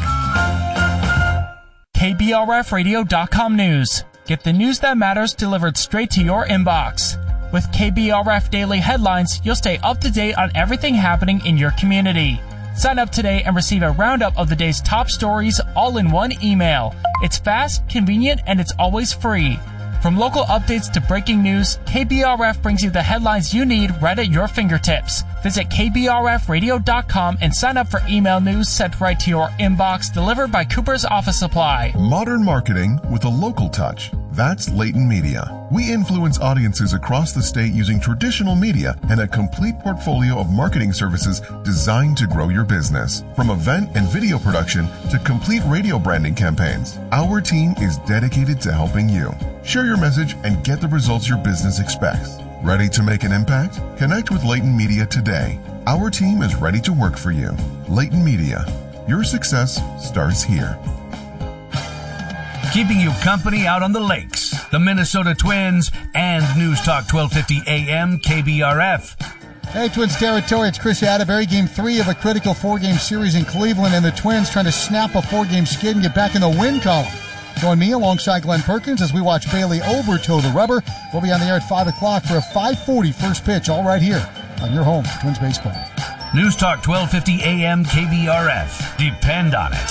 KBRFradio.com news. Get the news that matters delivered straight to your inbox. With KBRF Daily Headlines, you'll stay up to date on everything happening in your community. Sign up today and receive a roundup of the day's top stories all in one email. It's fast, convenient, and it's always free. From local updates to breaking news, KBRF brings you the headlines you need right at your fingertips. Visit KBRFradio.com and sign up for email news sent right to your inbox, delivered by Cooper's Office Supply. Modern marketing with a local touch. That's Leighton Media. We influence audiences across the state using traditional media and a complete portfolio of marketing services designed to grow your business. From event and video production to complete radio branding campaigns, our team is dedicated to helping you. Share your message and get the results your business expects. Ready to make an impact? Connect with Leighton Media today. Our team is ready to work for you. Leighton Media. Your success starts here. Keeping you company out on the lakes, the Minnesota Twins, and News Talk 1250 AM KBRF. Hey, Twins territory, it's Chris Atterbury. Game 3 of a critical 4-game series in Cleveland, and the Twins trying to snap a 4-game skid and get back in the win column. Join me alongside Glenn Perkins as we watch Bailey Ober toe the rubber. We'll be on the air at 5 o'clock for a 5:40 first pitch, all right here on your home for Twins baseball. News Talk 1250 AM KBRF. Depend on it.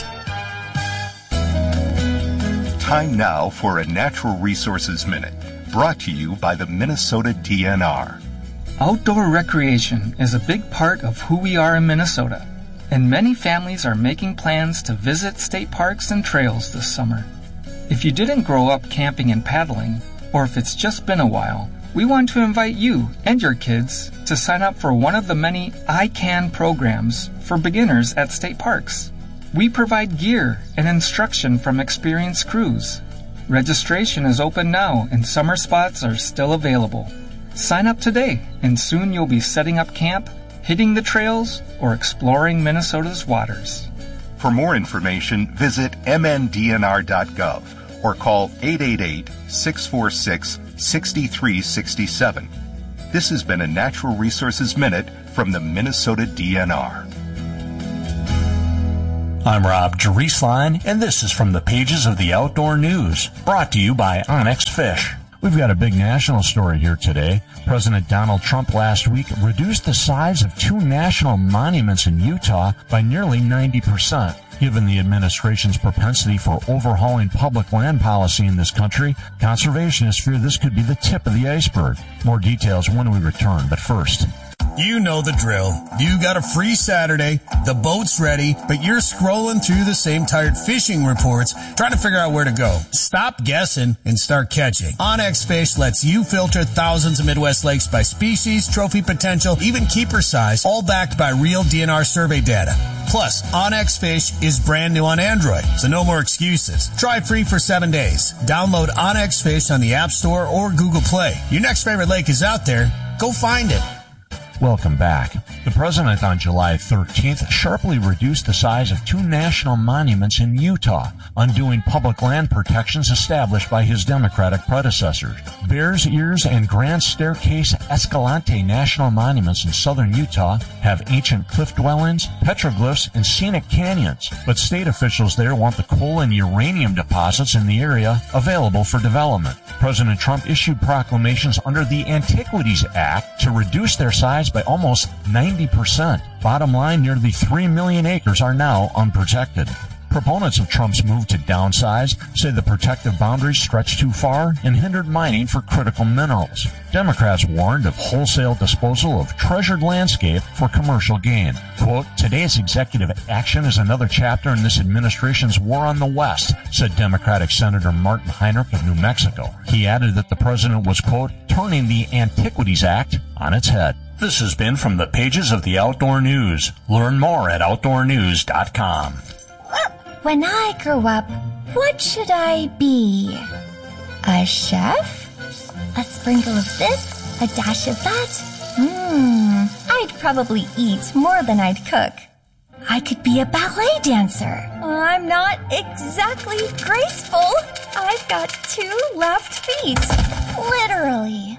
Time now for a Natural Resources Minute, brought to you by the Minnesota DNR. Outdoor recreation is a big part of who we are in Minnesota, and many families are making plans to visit state parks and trails this summer. If you didn't grow up camping and paddling, or if it's just been a while, we want to invite you and your kids to sign up for one of the many I Can programs for beginners at state parks. We provide gear and instruction from experienced crews. Registration is open now and summer spots are still available. Sign up today and soon you'll be setting up camp, hitting the trails, or exploring Minnesota's waters. For more information, visit mndnr.gov or call 888-646-6367. This has been a Natural Resources Minute from the Minnesota DNR. I'm Rob Drieslein, and this is from the pages of the Outdoor News, brought to you by Onyx Fish. We've got a big national story here today. President Donald Trump last week reduced the size of 2 national monuments in Utah by nearly 90%. Given the administration's propensity for overhauling public land policy in this country, conservationists fear this could be the tip of the iceberg. More details when we return, but first... You know the drill. You got a free Saturday, the boat's ready, but you're scrolling through the same tired fishing reports trying to figure out where to go. Stop guessing and start catching. Onyx Fish lets you filter thousands of Midwest lakes by species, trophy potential, even keeper size, all backed by real DNR survey data. Plus, Onyx Fish is brand new on Android, so no more excuses. Try free for 7 days. Download Onyx Fish on the App Store or Google Play. Your next favorite lake is out there. Go find it. Welcome back. The president on July 13th sharply reduced the size of 2 national monuments in Utah, undoing public land protections established by his Democratic predecessors. Bears Ears and Grand Staircase Escalante National Monuments in southern Utah have ancient cliff dwellings, petroglyphs, and scenic canyons, but state officials there want the coal and uranium deposits in the area available for development. President Trump issued proclamations under the Antiquities Act to reduce their size by almost 90%. Bottom line, nearly 3 million acres are now unprotected. Proponents of Trump's move to downsize say the protective boundaries stretch too far and hindered mining for critical minerals. Democrats warned of wholesale disposal of treasured landscape for commercial gain. Quote, today's executive action is another chapter in this administration's war on the West, said Democratic Senator Martin Heinrich of New Mexico. He added that the president was, quote, turning the Antiquities Act on its head. This has been from the pages of the Outdoor News. Learn more at outdoornews.com. When I grow up, what should I be? A chef? A sprinkle of this? A dash of that? I'd probably eat more than I'd cook. I could be a ballet dancer. I'm not exactly graceful. I've got 2 left feet. Literally.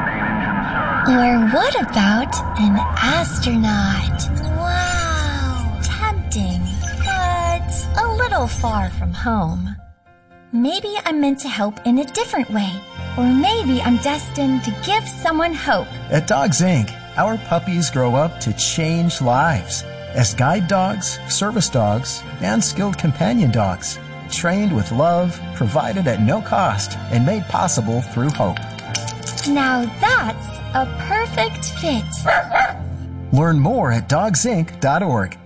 Or what about an astronaut? Wow. Tempting. But a little far from home. Maybe I'm meant to help in a different way. Or maybe I'm destined to give someone hope. At Dogs Inc., our puppies grow up to change lives as guide dogs, service dogs, and skilled companion dogs. Trained with love, provided at no cost, and made possible through hope. Now that's a perfect fit. Learn more at dogsinc.org.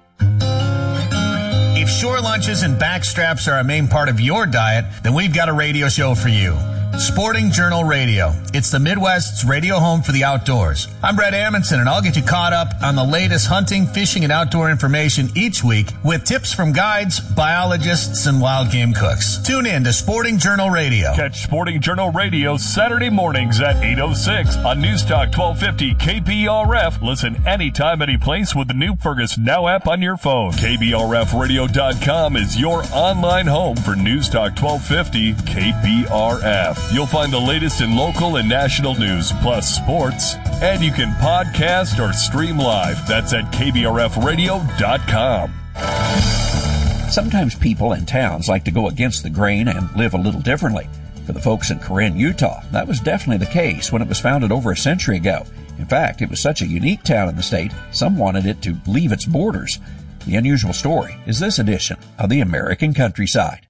If shore lunches and backstraps are a main part of your diet, then we've got a radio show for you. Sporting Journal Radio. It's the Midwest's radio home for the outdoors. I'm Brett Amundson, and I'll get you caught up on the latest hunting, fishing, and outdoor information each week with tips from guides, biologists, and wild game cooks. Tune in to Sporting Journal Radio. Catch Sporting Journal Radio Saturday mornings at 8:06 on Newstalk 1250 KBRF. Listen anytime, anyplace with the new Fergus Now app on your phone. KBRFradio.com is your online home for Newstalk 1250 KBRF. You'll find the latest in local and national news, plus sports, and you can podcast or stream live. That's at KBRFradio.com. Sometimes people in towns like to go against the grain and live a little differently. For the folks in Corinne, Utah, that was definitely the case when it was founded over a century ago. In fact, it was such a unique town in the state, some wanted it to leave its borders. The unusual story is this edition of the American Countryside.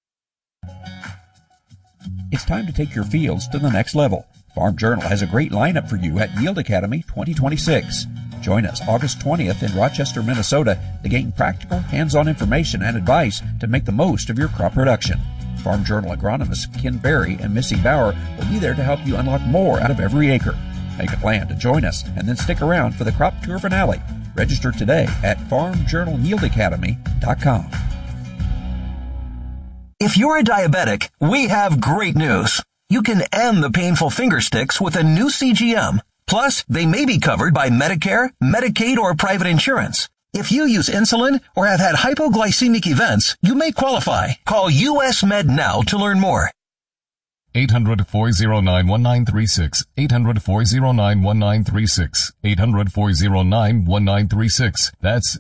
It's time to take your fields to the next level. Farm Journal has a great lineup for you at Yield Academy 2026. Join us August 20th in Rochester, Minnesota to gain practical, hands-on information and advice to make the most of your crop production. Farm Journal agronomists Ken Berry and Missy Bauer will be there to help you unlock more out of every acre. Make a plan to join us and then stick around for the crop tour finale. Register today at farmjournalyieldacademy.com. If you're a diabetic, we have great news. You can end the painful finger sticks with a new CGM. Plus, they may be covered by Medicare, Medicaid, or private insurance. If you use insulin or have had hypoglycemic events, you may qualify. Call US Med now to learn more. 800-409-1936. 800-409-1936. 800-409-1936. That's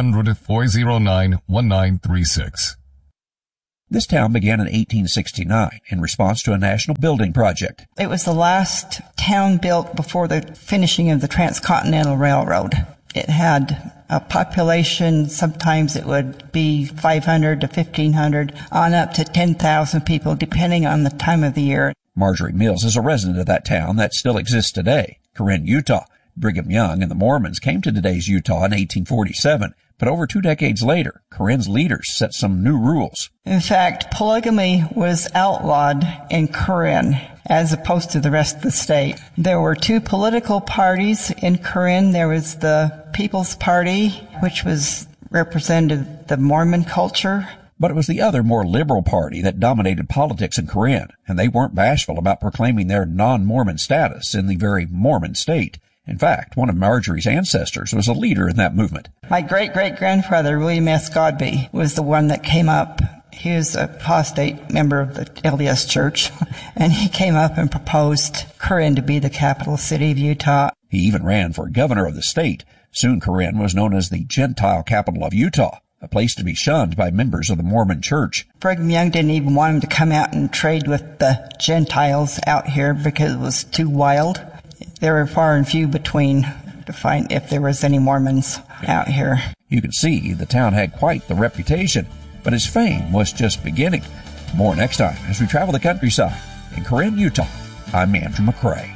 800-409-1936. This town began in 1869 in response to a national building project. It was the last town built before the finishing of the Transcontinental Railroad. It had a population, sometimes it would be 500 to 1,500, on up to 10,000 people, depending on the time of the year. Marjorie Mills is a resident of that town that still exists today, Corinne, Utah. Brigham Young and the Mormons came to today's Utah in 1847. But over 2 decades later, Corinne's leaders set some new rules. In fact, polygamy was outlawed in Corinne as opposed to the rest of the state. There were 2 political parties in Corinne. There was the People's Party, which represented the Mormon culture. But it was the other, more liberal party that dominated politics in Corinne, and they weren't bashful about proclaiming their non-Mormon status in the very Mormon state. In fact, one of Marjorie's ancestors was a leader in that movement. My great-great-grandfather, William S. Godbey, was the one that came up. He was a apostate member of the LDS Church, and he came up and proposed Corinne to be the capital city of Utah. He even ran for governor of the state. Soon Corinne was known as the Gentile capital of Utah, a place to be shunned by members of the Mormon Church. Brigham Young didn't even want him to come out and trade with the Gentiles out here because it was too wild. There were far and few between to find if there was any Mormons out here. You can see the town had quite the reputation, but its fame was just beginning. More next time as we travel the countryside. In Corinne, Utah, I'm Andrew McCrae.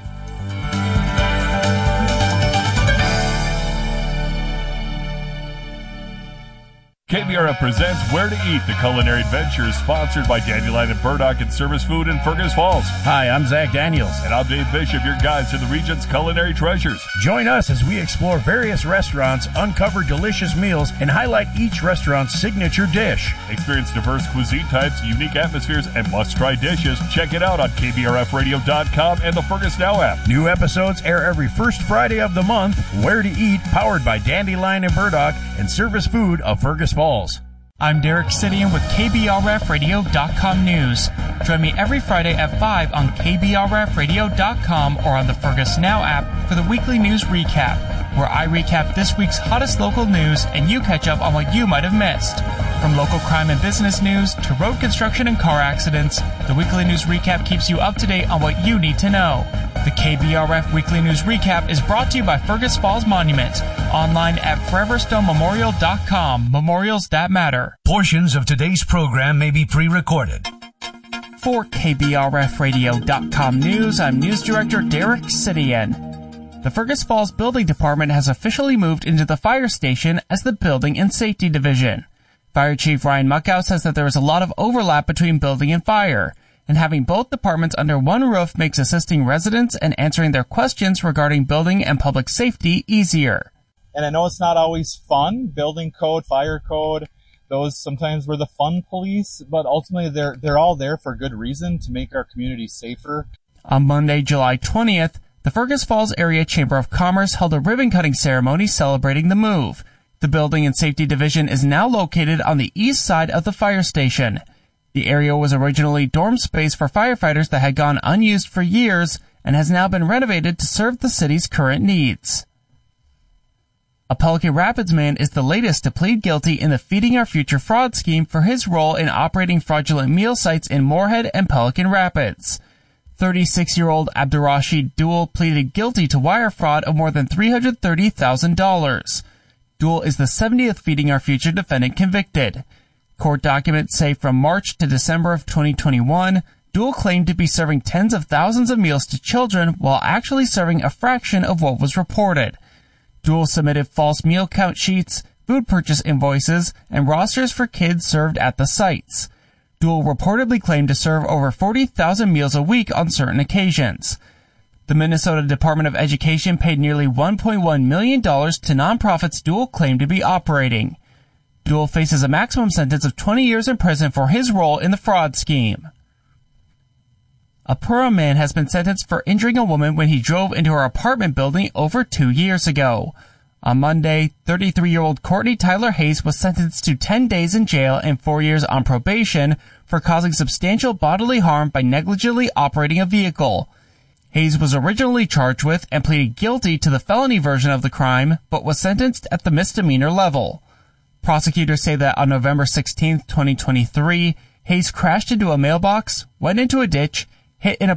KBRF presents Where to Eat, the culinary adventure, sponsored by Dandelion and Burdock and Service Food in Fergus Falls. Hi, I'm Zach Daniels. And I'm Dave Bishop, your guides to the region's culinary treasures. Join us as we explore various restaurants, uncover delicious meals, and highlight each restaurant's signature dish. Experience diverse cuisine types, unique atmospheres, and must-try dishes. Check it out on KBRFradio.com and the Fergus Now app. New episodes air every first Friday of the month. Where to Eat, powered by Dandelion and Burdock and Service Food of Fergus Falls. I'm Derek Sidian with KBRFradio.com News. Join me every Friday at 5 on KBRFradio.com or on the Fergus Now app for the weekly news recap, where I recap this week's hottest local news and you catch up on what you might have missed. From local crime and business news to road construction and car accidents, the weekly news recap keeps you up to date on what you need to know. The KBRF Weekly News Recap is brought to you by Fergus Falls Monument, online at foreverstonememorial.com. Memorials that matter. Portions of today's program may be pre-recorded. For KBRFradio.com News, I'm News Director Derek Sidian. The Fergus Falls Building Department has officially moved into the fire station as the Building and Safety Division. Fire Chief Ryan Muckow says that there is a lot of overlap between building and fire, and having both departments under one roof makes assisting residents and answering their questions regarding building and public safety easier. And I know it's not always fun, building code, fire code, those sometimes were the fun police, but ultimately they're all there for good reason, to make our community safer. On Monday, July 20th, the Fergus Falls Area Chamber of Commerce held a ribbon-cutting ceremony celebrating the move. The Building and Safety Division is now located on the east side of the fire station. The area was originally dorm space for firefighters that had gone unused for years and has now been renovated to serve the city's current needs. A Pelican Rapids man is the latest to plead guilty in the Feeding Our Future fraud scheme for his role in operating fraudulent meal sites in Moorhead and Pelican Rapids. 36-year-old Abdurrashid Dul pleaded guilty to wire fraud of more than $330,000. Dul is the 70th Feeding Our Future defendant convicted. Court documents say from March to December of 2021, Dul claimed to be serving tens of thousands of meals to children while actually serving a fraction of what was reported. Dul submitted false meal count sheets, food purchase invoices, and rosters for kids served at the sites. Dul reportedly claimed to serve over 40,000 meals a week on certain occasions. The Minnesota Department of Education paid nearly $1.1 million to nonprofits Dul claimed to be operating. Duell faces a maximum sentence of 20 years in prison for his role in the fraud scheme. A Pura man has been sentenced for injuring a woman when he drove into her apartment building over 2 years ago. On Monday, 33-year-old Courtney Tyler Hayes was sentenced to 10 days in jail and 4 years on probation for causing substantial bodily harm by negligently operating a vehicle. Hayes was originally charged with and pleaded guilty to the felony version of the crime, but was sentenced at the misdemeanor level. Prosecutors say that on November 16, 2023, Hayes crashed into a mailbox, went into a ditch, hit an